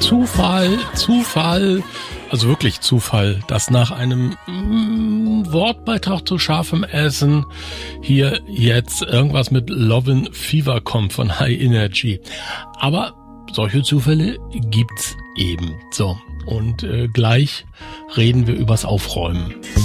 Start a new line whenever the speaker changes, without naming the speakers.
Zufall, also wirklich Zufall, dass nach einem Wortbeitrag zu scharfem Essen hier jetzt irgendwas mit Lovin' Fever kommt von High Energy. Aber solche Zufälle gibt's eben. So, und gleich reden wir übers Aufräumen.